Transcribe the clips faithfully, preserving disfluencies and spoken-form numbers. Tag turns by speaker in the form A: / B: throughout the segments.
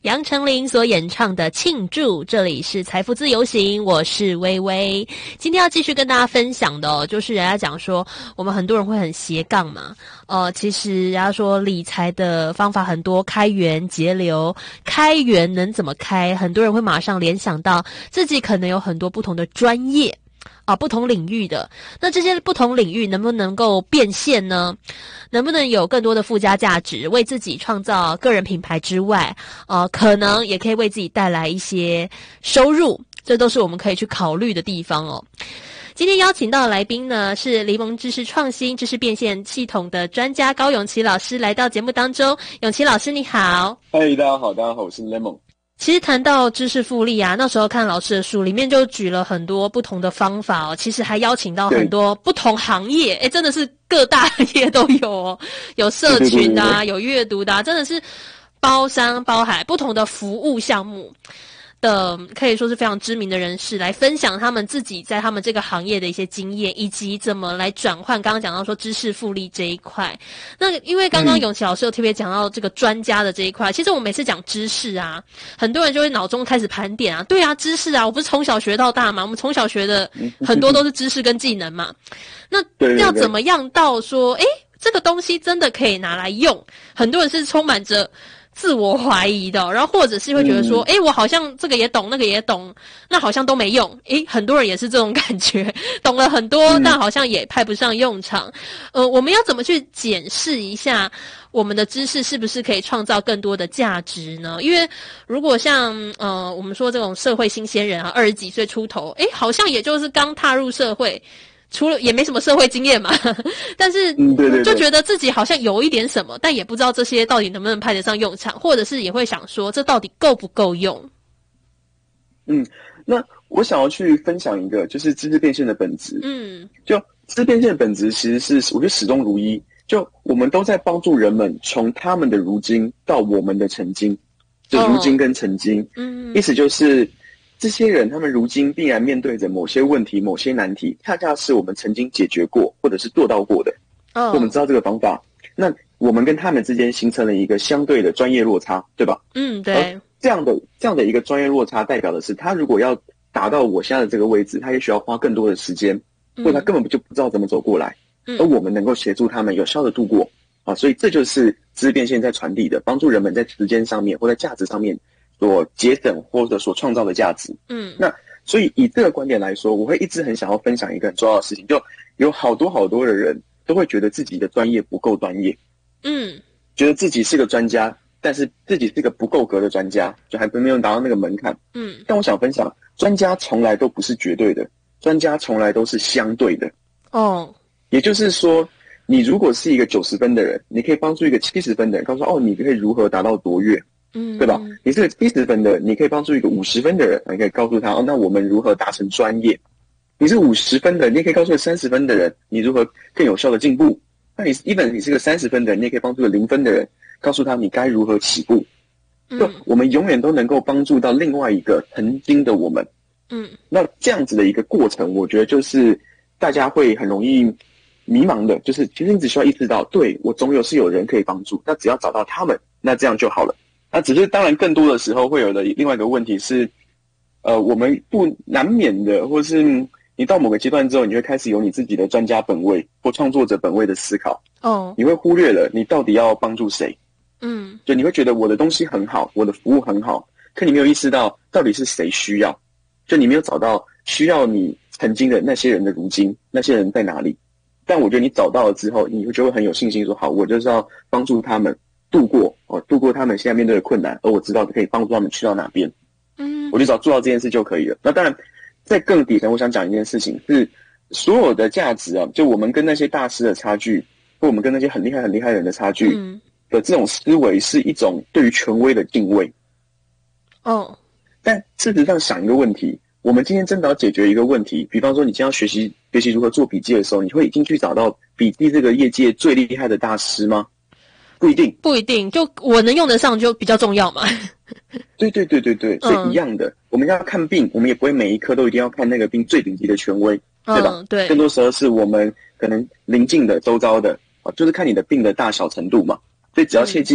A: 杨丞琳所演唱的《庆祝》，这里是财富自由行，我是薇薇。今天要继续跟大家分享的哦，就是人家讲说我们很多人会很斜杠嘛，呃，其实人家说理财的方法很多，开源节流，开源能怎么开？很多人会马上联想到自己可能有很多不同的专业啊，不同领域的，那这些不同领域能不能够变现呢？能不能有更多的附加价值，为自己创造个人品牌之外，呃，可能也可以为自己带来一些收入，这都是我们可以去考虑的地方哦。今天邀请到的来宾呢，是联盟知识创新知识变现系统的专家高永琪老师来到节目当中。永琪老师你好。
B: 嗨，大家好，大家好，我是 Lemon。
A: 其实谈到知识复利啊，那时候看老师的书里面就举了很多不同的方法哦，其实还邀请到很多不同行业，诶真的是各大行业都有哦，有社群的啊，对对对对，有阅读的啊，真的是包山包海，不同的服务项目的可以说是非常知名的人士来分享他们自己在他们这个行业的一些经验，以及怎么来转换刚刚讲到说知识复利这一块。那因为刚刚永琪老师有特别讲到这个专家的这一块，嗯，其实我每次讲知识啊，很多人就会脑中开始盘点啊，对啊，知识啊，我不是从小学到大嘛，我们从小学的很多都是知识跟技能嘛，那要怎么样到说诶这个东西真的可以拿来用，很多人是充满着自我怀疑的，然后或者是会觉得说，诶、嗯、我好像这个也懂，那个也懂，那好像都没用。诶，很多人也是这种感觉，懂了很多，但好像也派不上用场。呃，我们要怎么去检视一下我们的知识是不是可以创造更多的价值呢？因为如果像呃我们说这种社会新鲜人啊，二十几岁出头，诶，好像也就是刚踏入社会。除了也没什么社会经验嘛，但是就觉得自己好像有一点什么，但也不知道这些到底能不能派得上用场，或者是也会想说这到底够不够用。
B: 嗯，那我想要去分享一个就是知识变现的本质。嗯，就知识变现的本质其实是我觉得始终如一，就我们都在帮助人们从他们的如今到我们的曾经，就如今跟曾经。哦、嗯，意思就是这些人他们如今必然面对着某些问题、某些难题，恰恰是我们曾经解决过或者是做到过的。哦，我们知道这个方法，那我们跟他们之间形成了一个相对的专业落差，对吧？嗯，对。这样的这样的一个专业落差，代表的是他如果要达到我现在的这个位置，他也需要花更多的时间，或者他根本就不知道怎么走过来，嗯、而我们能够协助他们有效的度过啊，所以这就是知识变现在传递的，帮助人们在时间上面或在价值上面所节省或者所创造的价值。嗯，那所以以这个观点来说，我会一直很想要分享一个很重要的事情，就有好多好多的人都会觉得自己的专业不够专业，嗯，觉得自己是个专家，但是自己是个不够格的专家，就还没有达到那个门槛。嗯，但我想分享，专家从来都不是绝对的，专家从来都是相对的。哦，也就是说，你如果是一个九十分的人，你可以帮助一个七十分的人，告诉哦，你可以如何达到卓越。嗯，对吧？你是个七十分的，你可以帮助一个五十分的人，你可以告诉他哦，那我们如何达成专业？你是五十分的，你也可以告诉个三十分的人，你如何更有效的进步？那你 even 你是个三十分的人，你也可以帮助个零分的人，告诉他你该如何起步。就我们永远都能够帮助到另外一个曾经的我们。嗯，那这样子的一个过程，我觉得就是大家会很容易迷茫的，就是其实你只需要意识到，对，我总有是有人可以帮助，那只要找到他们，那这样就好了。那只是当然更多的时候会有的另外一个问题是，呃，我们不难免的，或是你到某个阶段之后，你会开始有你自己的专家本位或创作者本位的思考。哦，你会忽略了你到底要帮助谁。嗯，就你会觉得我的东西很好，我的服务很好，可你没有意识到到底是谁需要，就你没有找到需要你曾经的那些人的如今，那些人在哪里。但我觉得你找到了之后，你就会很有信心说，好，我就是要帮助他们度过哦，度过他们现在面对的困难，而我知道可以帮助他们去到哪边。嗯，我就只要做到这件事就可以了。那当然，在更底层，我想讲一件事情是，所有的价值啊，就我们跟那些大师的差距，或我们跟那些很厉害、很厉害的人的差距的这种思维，是一种对于权威的敬畏。哦，但事实上想一个问题，我们今天真的要解决一个问题，比方说你今天要学习学习如何做笔记的时候，你会一定去找到笔记这个业界最厉害的大师吗？不一定，
A: 不一定，就我能用得上就比较重要嘛。
B: 对对对对对，所以一样的，嗯、我们要看病，我们也不会每一科都一定要看那个病最顶级的权威，对吧？嗯、对，更多时候是我们可能邻近的、周遭的啊，就是看你的病的大小程度嘛。所以只要切记，嗯、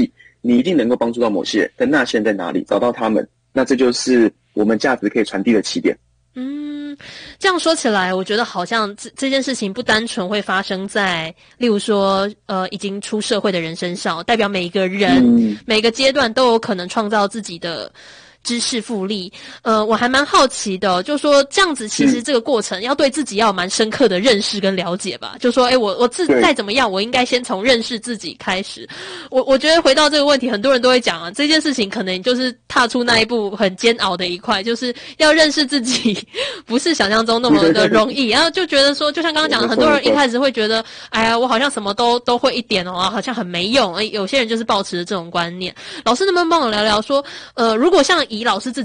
B: 你一定能够帮助到某些人，但那些人在哪里？找到他们，那这就是我们价值可以传递的起点。
A: 嗯，这样说起来，我觉得好像这这件事情不单纯会发生在，例如说，呃，已经出社会的人身上，代表每一个人、嗯、每个阶段都有可能创造自己的知识复利。呃，我还蛮好奇的，就是说这样子，其实这个过程要对自己要有蛮深刻的认识跟了解吧。就说，哎，我我自再怎么样，我应该先从认识自己开始。我我觉得回到这个问题，很多人都会讲啊，这件事情可能就是踏出那一步很煎熬的一块，就是要认识自己，不是想象中那么的容易。然后就觉得说，就像刚刚讲的，很多人一开始会觉得，哎呀，我好像什么都都会一点哦，好像很没用。哎，有些人就是抱持着这种观念。老师能不能帮我聊聊说，呃，如果像以老师自己